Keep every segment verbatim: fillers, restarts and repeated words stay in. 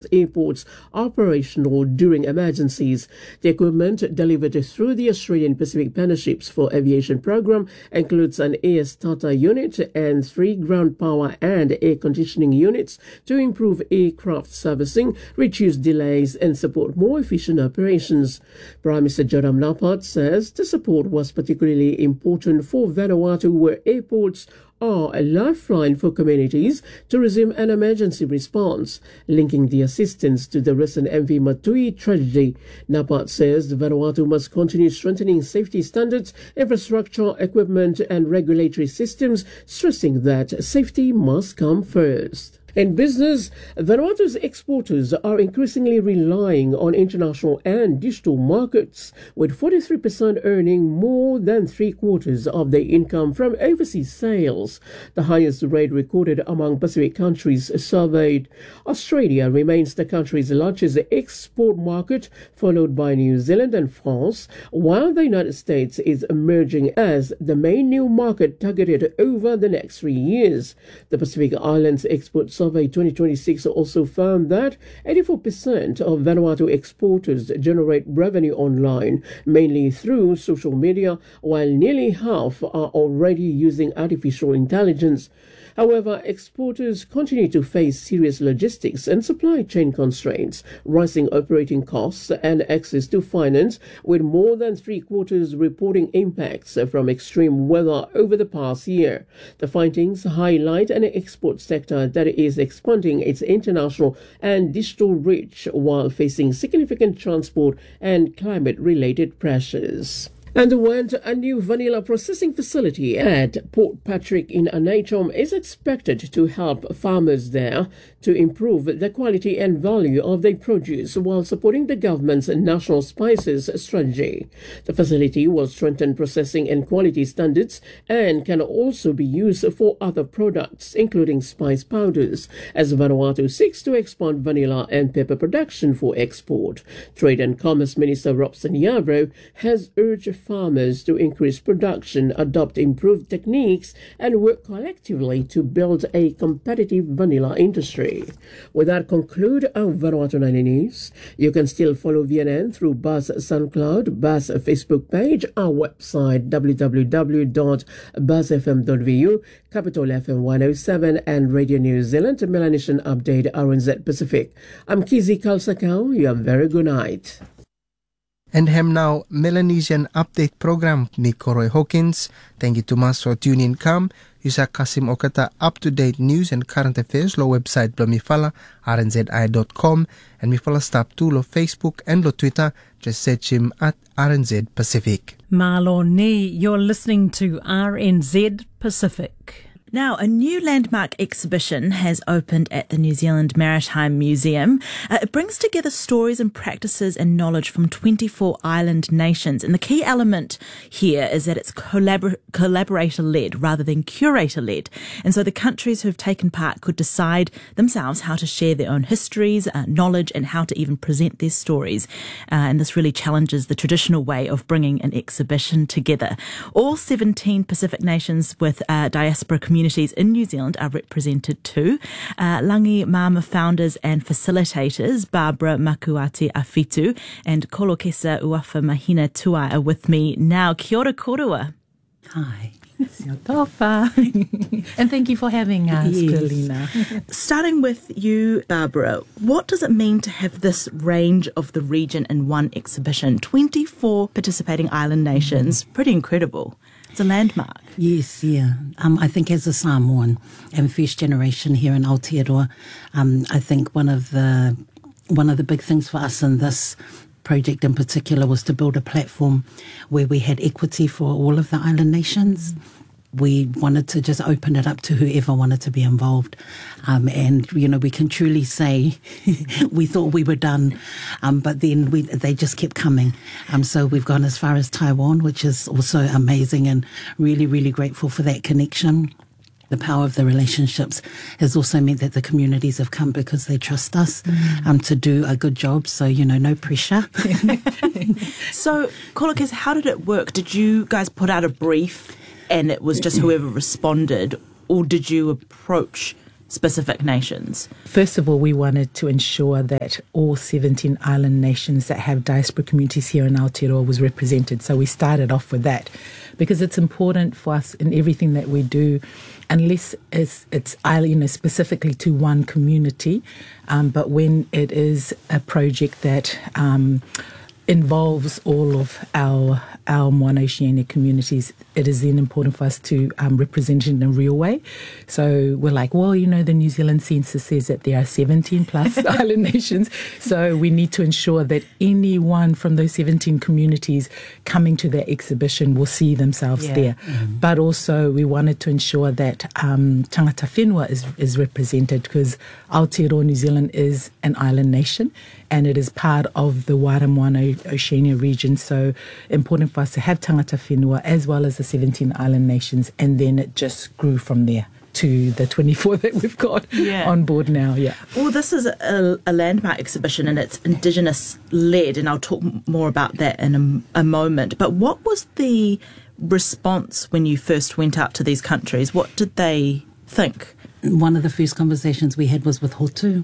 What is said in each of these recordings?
airports operational during emergencies. The equipment delivered through the Australian Pacific Partnerships for Aviation program includes an air starter unit and three ground power and air conditioning units to improve aircraft servicing, reduce delays and support more efficient operations. Prime Minister Joram Napat says the support was particularly important for Vanuatu, where airports are a lifeline for communities to resume an emergency response, linking the assistance to the recent M V Matui tragedy. Napat says Vanuatu must continue strengthening safety standards, infrastructure, equipment and regulatory systems, stressing that safety must come first. In business, Vanuatu's exporters are increasingly relying on international and digital markets, with forty-three percent earning more than three quarters of their income from overseas sales, the highest rate recorded among Pacific countries surveyed. Australia remains the country's largest export market, followed by New Zealand and France, while the United States is emerging as the main new market targeted over the next three years. The Pacific Islands export Survey twenty twenty-six also found that eighty-four percent of Vanuatu exporters generate revenue online, mainly through social media, while nearly half are already using artificial intelligence. However, exporters continue to face serious logistics and supply chain constraints, rising operating costs and access to finance, with more than three quarters reporting impacts from extreme weather over the past year. The findings highlight an export sector that is expanding its international and digital reach while facing significant transport and climate-related pressures. And when a new vanilla processing facility at Port Patrick in Anatom is expected to help farmers there to improve the quality and value of their produce while supporting the government's national spices strategy. The facility will strengthen processing and quality standards and can also be used for other products, including spice powders, as Vanuatu seeks to expand vanilla and pepper production for export. Trade and Commerce Minister Robson Yarbrough has urged farmers to increase production, adopt improved techniques, and work collectively to build a competitive vanilla industry. With that, conclude our Vanuatu Nine News. You can still follow V N N through Buzz SoundCloud, Buzz Facebook page, our website w w w dot buzz f m dot v u, Capital F M one oh seven, and Radio New Zealand Melanesian Update R N Z Pacific. I'm Kizzy Kalsakau. You have a very good night. And hem now Melanesian Update program ni Koroy Hawkins. Thank you to mas for tuning in come. Yusa Kasim Okata up-to-date news and current affairs lo website blo mifala r n z i dot com and mifala stop to lo Facebook and lo Twitter. Just search him at R N Z Pacific. Malo ni, you're listening to R N Z Pacific. Now, a new landmark exhibition has opened at the New Zealand Maritime Museum. Uh, it brings together stories and practices and knowledge from twenty-four island nations. And the key element here is that it's collabor- collaborator-led rather than curator-led. And so the countries who've taken part could decide themselves how to share their own histories, uh, knowledge, and how to even present their stories. Uh, and this really challenges the traditional way of bringing an exhibition together. All seventeen Pacific nations with uh, diaspora communities Communities in New Zealand are represented too. Uh, Langi Mama founders and facilitators Barbara Makuati Afitu and Kolokesa Uafa Mahina Tuai are with me now. Kia ora korua. Hi. And thank you for having us, yes. Carolina. Starting with you, Barbara, what does it mean to have this range of the region in one exhibition? twenty-four participating island nations. Mm. Pretty incredible. It's a landmark. Yes, yeah. Um, I think as a Samoan and first generation here in Aotearoa, um, I think one of the one of the big things for us in this project in particular was to build a platform where we had equity for all of the island nations. We wanted to just open it up to whoever wanted to be involved. Um, and, you know, we can truly say we thought we were done, um, but then we, they just kept coming. Um, so we've gone as far as Taiwan, which is also amazing and really, really grateful for that connection. The power of the relationships has also meant that the communities have come because they trust us mm. um, to do a good job. So, you know, no pressure. So, Kolokesa, how did it work? Did you guys put out a brief and it was just whoever responded, or did you approach specific nations? First of all, we wanted to ensure that all seventeen island nations that have diaspora communities here in Aotearoa was represented. So we started off with that because it's important for us in everything that we do, unless it's, it's you know, specifically to one community, um, but when it is a project that um, involves all of our our Moana Oceania communities, it is then important for us to um, represent it in a real way. So we're like, well, you know, the New Zealand census says that there are seventeen plus island nations. So we need to ensure that anyone from those seventeen communities coming to that exhibition will see themselves Yeah. there. Mm-hmm. But also we wanted to ensure that um, tangata whenua is, is represented, because Aotearoa, New Zealand is an island nation and it is part of the Waiara Moana Oceania region. So important for us to have tangata whenua as well as the seventeen island nations, and then it just grew from there to the twenty-four that we've got Yeah. on board now. Yeah. Well, this is a, a landmark exhibition and it's Indigenous-led, and I'll talk more about that in a, a moment. But what was the response when you first went out to these countries? What did they think? One of the first conversations we had was with Hotu,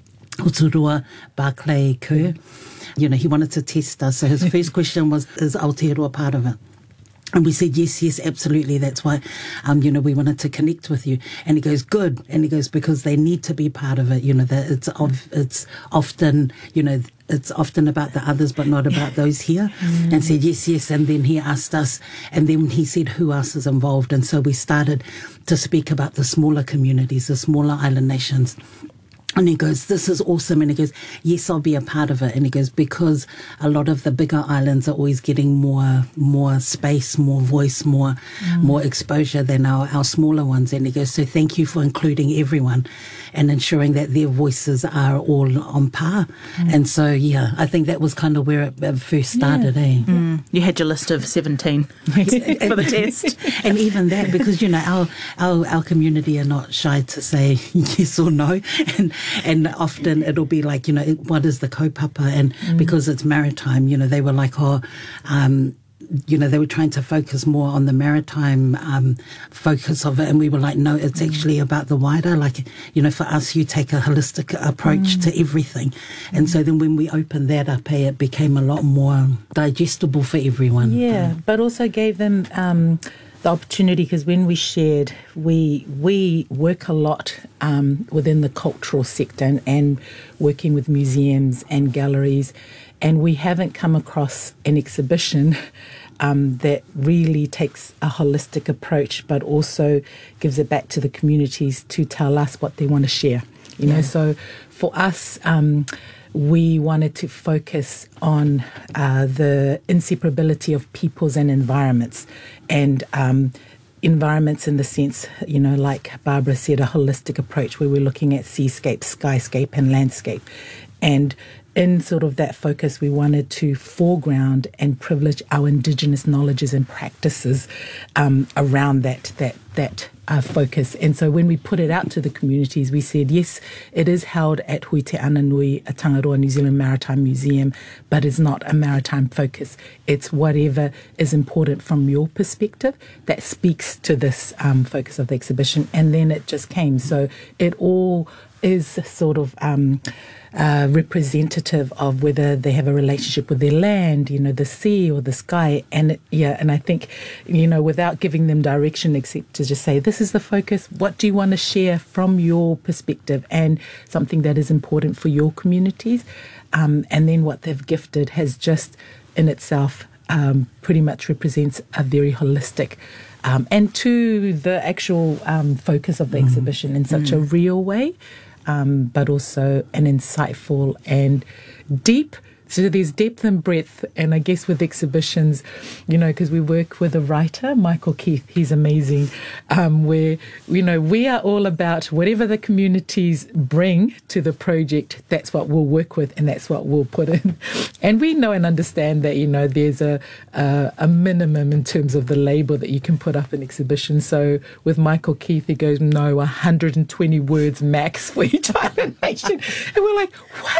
Hoturua Barclay Kerr. You know, he wanted to test us. So his first question was, is Aotearoa part of it? And we said, yes, yes, absolutely. That's why, um, you know, we wanted to connect with you. And he goes, good. And he goes, because they need to be part of it. You know, that it's of, it's often, you know, it's often about the others, but not about those here. Mm. And said, yes, yes. And then he asked us, and then he said, who else is involved? And so we started to speak about the smaller communities, the smaller island nations. And he goes, this is awesome. And he goes, yes, I'll be a part of it. And he goes, because a lot of the bigger islands are always getting more more space, more voice, more mm. more exposure than our, our smaller ones. And he goes, so thank you for including everyone and ensuring that their voices are all on par. Mm. And so, yeah, I think that was kind of where it, it first started, yeah. eh? Mm. You had your list of seventeen for the test. And even that, because, you know, our, our, our community are not shy to say yes or no. And And often it'll be like, you know, what is the kaupapa? And mm. because it's maritime, you know, they were like, oh, um, you know, they were trying to focus more on the maritime um, focus of it. And we were like, no, it's mm. actually about the wider. Like, you know, for us, you take a holistic approach mm. to everything. Mm. And so then when we opened that up, eh, it became a lot more digestible for everyone. Yeah, but, but also gave them um, the opportunity, because when we shared, we we work a lot um, within the cultural sector and, and working with museums and galleries, and we haven't come across an exhibition um, that really takes a holistic approach, but also gives it back to the communities to tell us what they want to share. You yeah. know, so for us, um, we wanted to focus on uh, the inseparability of peoples and environments, and um, environments in the sense, you know, like Barbara said, a holistic approach where we're looking at seascape, skyscape and landscape. And in sort of that focus, we wanted to foreground and privilege our Indigenous knowledges and practices um, around that that that uh, focus. And so when we put it out to the communities, we said, yes, it is held at Hui Te Ananui, a Tangaroa New Zealand Maritime Museum, but it's not a maritime focus. It's whatever is important from your perspective that speaks to this um, focus of the exhibition. And then it just came. So it all is sort of um, uh, representative of whether they have a relationship with their land, you know, the sea or the sky. And it, yeah, and I think, you know, without giving them direction except to just say, this is the focus, what do you want to share from your perspective and something that is important for your communities. Um, and then what they've gifted has just in itself um, pretty much represents a very holistic um, and to the actual um, focus of the mm. exhibition in such mm. a real way. Um, but also an insightful and deep. So there's depth and breadth, and I guess with exhibitions, you know, because we work with a writer, Michael Keith, he's amazing, um, where, you know, we are all about whatever the communities bring to the project, that's what we'll work with and that's what we'll put in. And we know and understand that, you know, there's a, a, a minimum in terms of the label that you can put up in exhibition. So with Michael Keith, he goes, no, one hundred twenty words max for each island nation. And we're like, what? one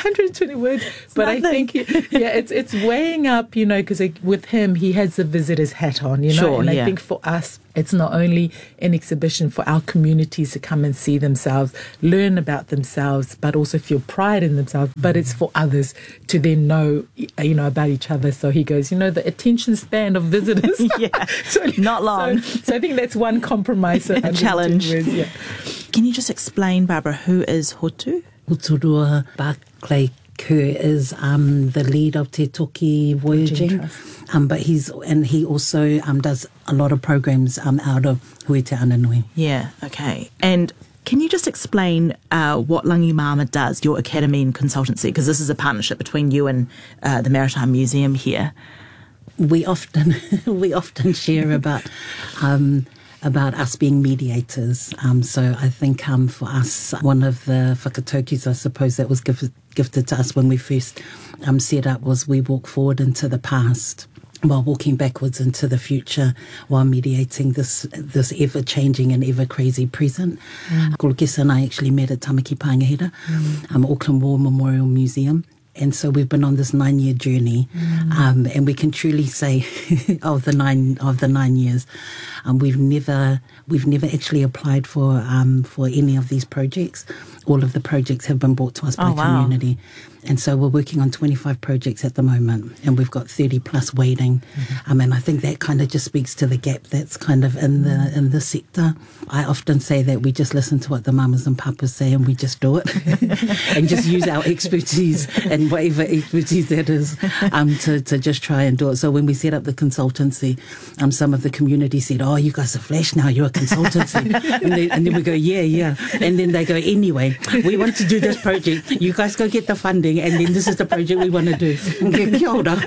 hundred twenty words. But I think, yeah, it's it's weighing up, you know, because with him, he has the visitor's hat on, you know. Sure, and I yeah. think for us, it's not only an exhibition for our communities to come and see themselves, learn about themselves, but also feel pride in themselves. But it's for others to then know, you know, about each other. So he goes, you know, the attention span of visitors. Yeah, so, not long. So, so I think that's one compromise. A challenge. Words, yeah. Can you just explain, Barbara, who is Hotu? Uturua Barclay Kerr is um, the lead of Te Toki Voyaging, um, but he's and he also um, does a lot of programs um, out of Hui Te Ananui. Yeah, okay. And can you just explain uh, what Langi Mama does, your academy and consultancy? Because this is a partnership between you and uh, the Maritime Museum here. We often we often share about. Um, about us being mediators. Um, so I think um, for us, one of the whakataukis, I suppose, that was gifted, gifted to us when we first um, set up was we walk forward into the past while walking backwards into the future, while mediating this this ever-changing and ever-crazy present. Mm. Kolokisa and I actually met at Tamaki Pāngahera, mm. um, Auckland War Memorial Museum. And so we've been on this nine-year journey, mm. um, and we can truly say of the nine of the nine years, um, we've never we've never actually applied for um, for any of these projects. All of the projects have been brought to us by oh, wow. community, and so we're working on twenty-five projects at the moment, and we've got thirty plus waiting. Mm-hmm. Um, and I think that kind of just speaks to the gap that's kind of in the mm. in the sector. I often say that we just listen to what the mamas and papas say, and we just do it, and just use our expertise and whatever expertise that is um, to, to just try and do it. So when we set up the consultancy, um, some of the community said, oh, you guys are Flash now, you're a consultancy. and, they, and then we go, yeah, yeah. And then they go, anyway, we want to do this project. You guys go get the funding, and then this is the project we want to do. Okay, kia ora.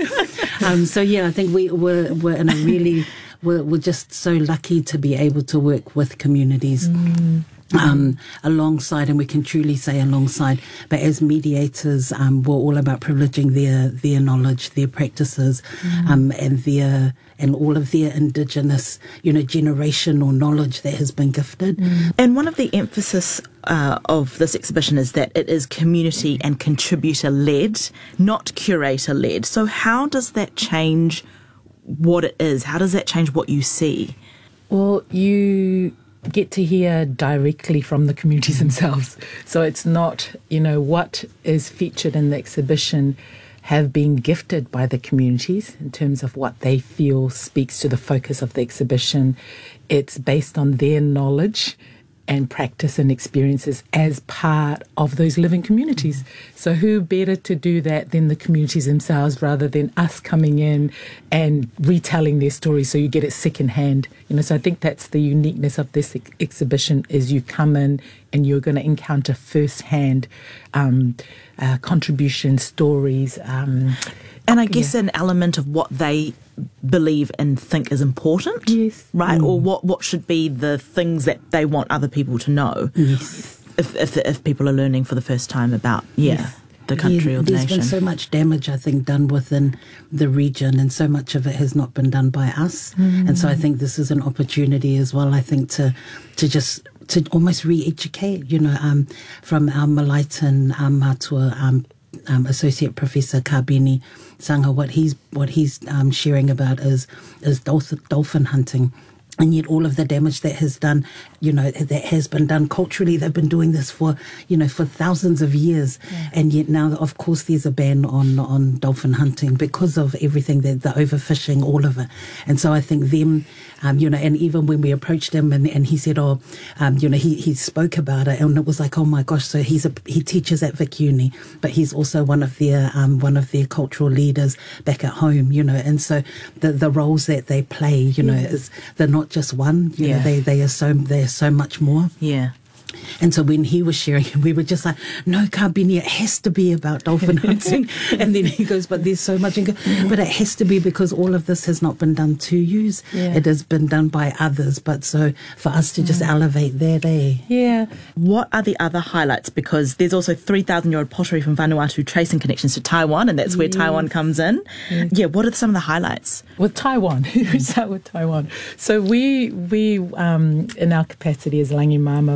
um, so, yeah, I think we, we're, we're in a really, we're, we're just so lucky to be able to work with communities. Mm. Um, alongside, and we can truly say alongside, but as mediators, um, we're all about privileging their their knowledge, their practices, mm. um, and their and all of their indigenous, you know, generational knowledge that has been gifted. Mm. And one of the emphasis uh, of this exhibition is that it is community and contributor led, not curator led. So how does that change what it is? How does that change what you see? Well, you get to hear directly from the communities themselves. So it's not, you know, what is featured in the exhibition have been gifted by the communities in terms of what they feel speaks to the focus of the exhibition. It's based on their knowledge and practice and experiences as part of those living communities. So who better to do that than the communities themselves, rather than us coming in and retelling their stories so you get it secondhand. You know, so I think that's the uniqueness of this ex- exhibition is you come in and you're going to encounter firsthand um, uh, contributions, stories. Um, and I guess yeah. an element of what they believe and think is important, yes, right? Mm. Or what, what should be the things that they want other people to know, yes. if if, if people are learning for the first time about yeah yes. the country yeah, or the there's nation. There's been so much damage, I think, done within the region, and so much of it has not been done by us. Mm. And so I think this is an opportunity as well, I think, to to just to almost re-educate, you know, um, from our Malaitan um, Matua um, um, Associate Professor Kabini Sanga, what he's what he's um, sharing about is is dolphin, dolphin hunting. And yet all of the damage that has done, you know, that has been done culturally, they've been doing this for, you know, for thousands of years. Yeah. And yet now, of course, there's a ban on, on dolphin hunting because of everything, that the overfishing, all of it. And so I think them, um, you know, and even when we approached him and, and he said, oh, um, you know, he, he spoke about it, and it was like, oh my gosh, so he's a, he teaches at Vic Uni, but he's also one of their, um, one of their cultural leaders back at home, you know, and so the, the roles that they play, you know, yes. is, they're not just one, you yeah. know, they, they are so, they are so much more. Yeah. And so when he was sharing, we were just like, no, Kabini, it has to be about dolphin hunting. And then he goes, but there's so much. And go, but it has to be because all of this has not been done to use. Yeah. It has been done by others. But so for us to just mm. elevate that, eh? Yeah. What are the other highlights? Because there's also three thousand year old pottery from Vanuatu tracing connections to Taiwan, and that's where yes. Taiwan comes in. Yes. Yeah, what are some of the highlights? With Taiwan, we start with Taiwan. So we, we um, in our capacity as Langi Mama, went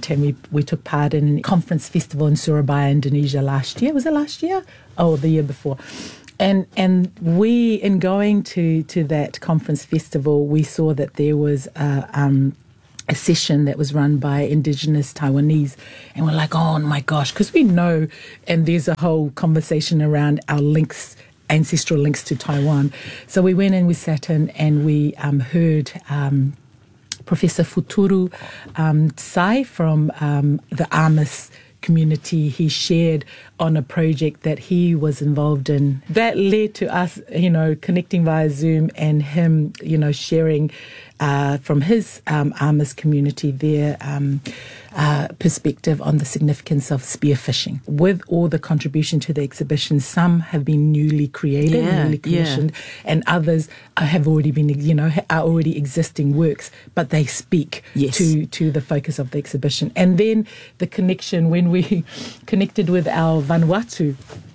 went and we, we took part in a conference festival in Surabaya, Indonesia last year. Was it last year? Oh, the year before. And and we, in going to, to that conference festival, we saw that there was a, um, a session that was run by Indigenous Taiwanese. And we're like, oh my gosh, because we know, and there's a whole conversation around our links, ancestral links to Taiwan. So we went and we sat in and we um, heard um, Professor Futuru um, Tsai from um, the Amis community. He shared on a project that he was involved in that led to us, you know, connecting via Zoom and him, you know, sharing uh, from his um, Amis community their um, uh, perspective on the significance of spearfishing. With all the contribution to the exhibition, some have been newly created, yeah, newly commissioned, yeah. and others have already been, you know, are already existing works, but they speak yes. to, to the focus of the exhibition. And then the connection, when we connected with our Vanuatu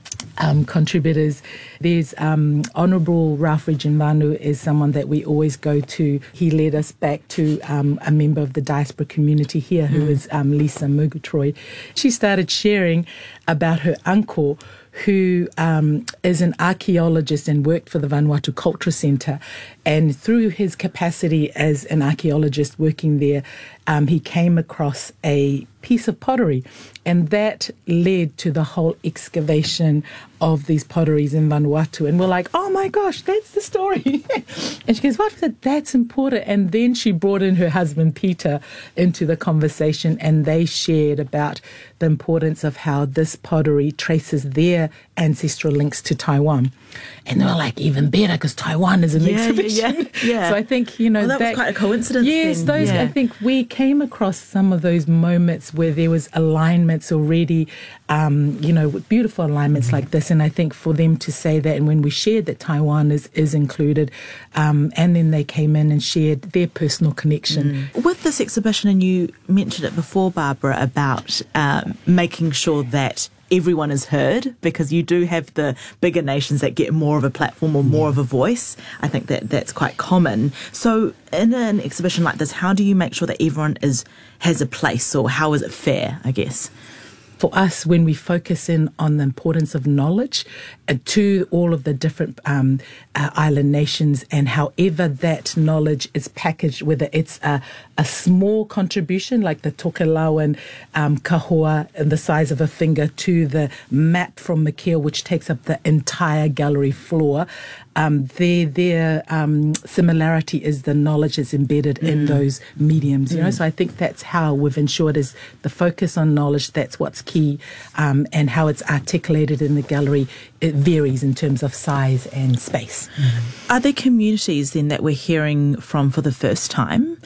Um, contributors. There's um, Honourable Ralph Regenvanu is someone that we always go to. He led us back to um, a member of the diaspora community here who mm. is um, Lisa Mugutroy. She started sharing about her uncle who um, is an archaeologist and worked for the Vanuatu Culture Centre. And through his capacity as an archaeologist working there, um, he came across a piece of pottery. And that led to the whole excavation of these potteries in Vanuatu. And we're like, oh my gosh, that's the story. And she goes, what? That's important. And then she brought in her husband, Peter, into the conversation, and they shared about the importance of how this pottery traces their ancestral links to Taiwan. And they were like, even better, because Taiwan is an yeah, exhibition. Yeah, yeah. So I think, you know, well, that, that was quite a coincidence. Yes, then. those. Yeah. I think we came across some of those moments where there was alignments already, um, you know, with beautiful alignments mm-hmm. like this. And I think for them to say that, and when we shared that Taiwan is is included, um, and then they came in and shared their personal connection mm. with this exhibition. And you mentioned it before, Barbara, about um, making sure that everyone is heard, because you do have the bigger nations that get more of a platform or more of a voice. I think that that's quite common. So in an exhibition like this, how do you make sure that everyone is has a place, or how is it fair, I guess? For us, when we focus in on the importance of knowledge uh, to all of the different um, uh, island nations, and however that knowledge is packaged, whether it's a, a small contribution like the Tokelauan um, kahua in the size of a finger, to the map from Makea, which takes up the entire gallery floor, um, their, their um, similarity is the knowledge is embedded mm. in those mediums. You mm. know, so I think that's how we've ensured is the focus on knowledge. That's what's key, um, and how it's articulated in the gallery. It varies in terms of size and space. Mm. Are there communities then that we're hearing from for the first time,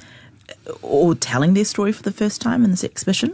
or telling their story for the first time in this exhibition?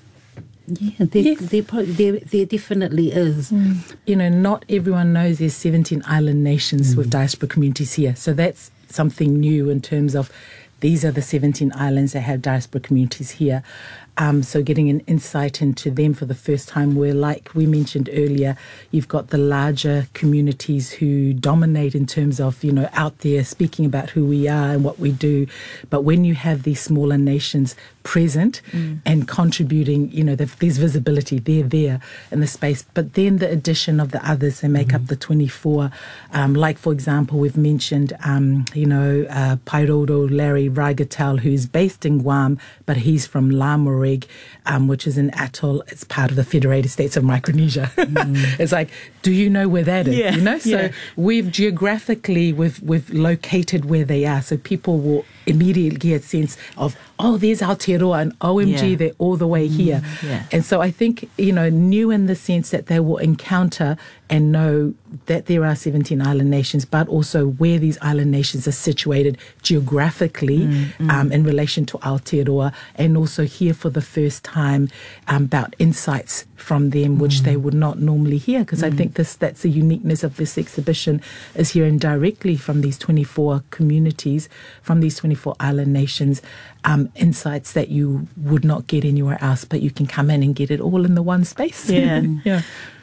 Yeah, there, yes. there, there, there definitely is. Mm. You know, not everyone knows there's seventeen island nations mm. with diaspora communities here. So that's something new in terms of these are the seventeen islands that have diaspora communities here. Um, so getting an insight into them for the first time, where, like we mentioned earlier, you've got the larger communities who dominate in terms of, you know, out there speaking about who we are and what we do. But when you have these smaller nations present mm. and contributing, you know, there's visibility, they're there in the space. But then the addition of the others, they make mm-hmm. up the twenty-four. Um, like, for example, we've mentioned, um, you know, uh, Pairodo Larry Raigatal, who's based in Guam, but he's from Lamore, Um, which is an atoll. It's part of the Federated States of Micronesia. Mm. It's like, do you know where that is? Yeah, you know, so yeah. we've geographically we've we've located where they are, so people will immediately get a sense of, oh, there's Aotearoa, and O M G, yeah. they're all the way here. Mm, yeah. And so I think, you know, new in the sense that they will encounter and know that there are seventeen island nations, but also where these island nations are situated geographically mm, mm. Um, in relation to Aotearoa, and also hear for the first time um, about insights from them, which mm. they would not normally hear. Because mm. I think this that's the uniqueness of this exhibition, is hearing directly from these twenty-four communities, from these twenty-four island nations, um, insights that you would not get anywhere else, but you can come in and get it all in the one space. Yeah. yeah.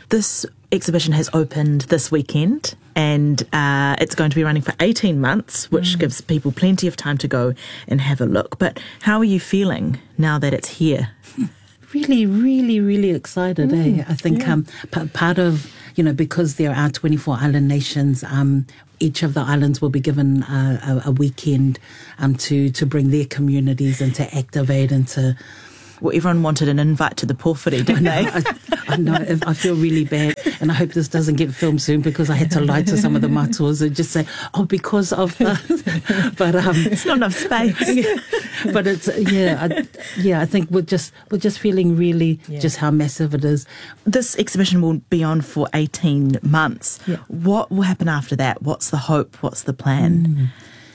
This exhibition has opened this weekend, and uh, it's going to be running for eighteen months, which mm. gives people plenty of time to go and have a look. But how are you feeling now that it's here? Really, really, really excited. Mm. Eh? I think yeah. um, p- part of, you know, because there are twenty-four island nations, um, each of the islands will be given a, a, a weekend um, to, to bring their communities and to activate and to... Well, everyone wanted an invite to the Pōwhiri, didn't I know, they? I, I know. I feel really bad, and I hope this doesn't get filmed soon because I had to lie to some of the matuas and just say, "Oh, because of," the... but um, it's not enough space. Yeah, but it's yeah, I, yeah. I think we're just we're just feeling really yeah. just how massive it is. This exhibition will be on for eighteen months. Yeah. What will happen after that? What's the hope? What's the plan? Mm.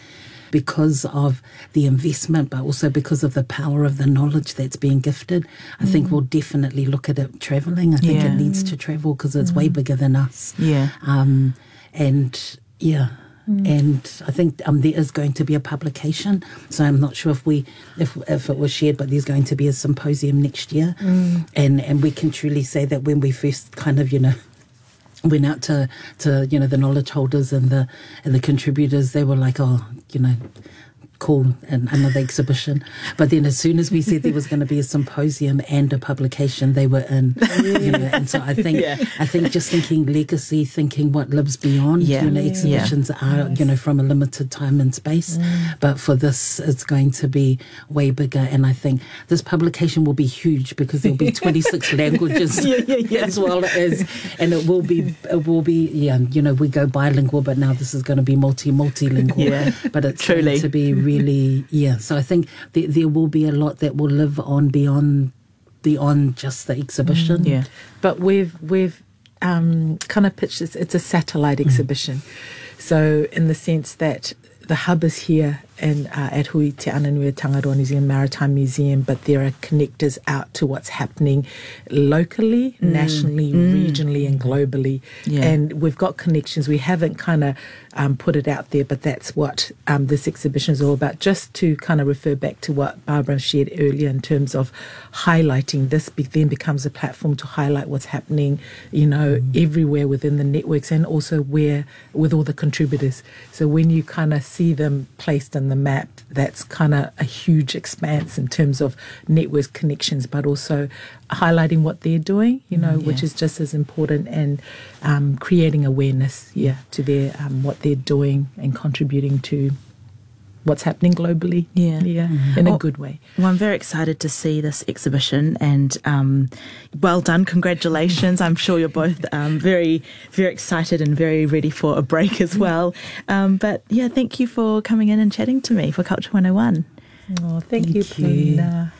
Because of the investment, but also because of the power of the knowledge that's being gifted, I mm. think we'll definitely look at it travelling. I think yeah. it needs to travel because it's mm. way bigger than us. Yeah. Um, and yeah. Mm. And I think um, there is going to be a publication. So I'm not sure if we, if if it was shared, but there's going to be a symposium next year, mm. and and we can truly say that when we first kind of you know. went out to, to, you know, the knowledge holders and the and the contributors, they were like, oh, you know, cool, and another exhibition. But then as soon as we said there was going to be a symposium and a publication, they were in. You know, and so I think yeah. I think just thinking legacy, thinking what lives beyond, yeah. you know, exhibitions yeah. are, you know, from a limited time and space. Mm. But for this, it's going to be way bigger. And I think this publication will be huge because there'll be twenty-six languages yeah, yeah, yeah. as well as, and it will be, it will be, yeah, you know, we go bilingual, but now this is going to be multi, multilingual. Yeah. But it's Truly. going to be really, yeah. So I think there, there will be a lot that will live on beyond beyond just the exhibition. Mm, yeah. But we've we've um, kind of pitched this. It's a satellite exhibition, mm. so in the sense that the hub is here in, uh, at Hui Te Ananui Tangaroa New Zealand Maritime Museum, but there are connectors out to what's happening locally, mm. nationally, mm. regionally and globally. Yeah. And we've got connections. We haven't kind of um, put it out there, but that's what um, this exhibition is all about. Just to kind of refer back to what Barbara shared earlier in terms of highlighting, this be- then becomes a platform to highlight what's happening, you know, mm. everywhere within the networks and also where with all the contributors. So when you kind of see them placed in the map, that's kind of a huge expanse in terms of network connections, but also highlighting what they're doing, you know, yeah. which is just as important, and um, creating awareness, yeah, to their um, what they're doing and contributing to what's happening globally. Yeah, yeah, mm-hmm. in well, a good way. Well, I'm very excited to see this exhibition, and um, well done, congratulations. I'm sure you're both um, very, very excited and very ready for a break as well. Um, but yeah, thank you for coming in and chatting to me for Culture one oh one. Oh, thank, thank you, you. Puna.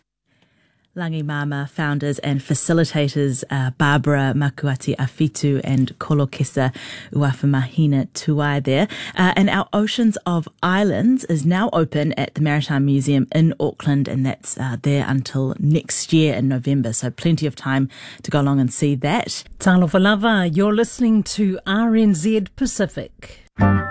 Langi Mama founders and facilitators uh, Barbara Makuati Afitu and Kolokesa Uafamahina Tuai there. Uh, and our Oceans of Islands is now open at the Maritime Museum in Auckland, and that's uh, there until next year in November. So plenty of time to go along and see that. Talofa lava, you're listening to R N Z Pacific.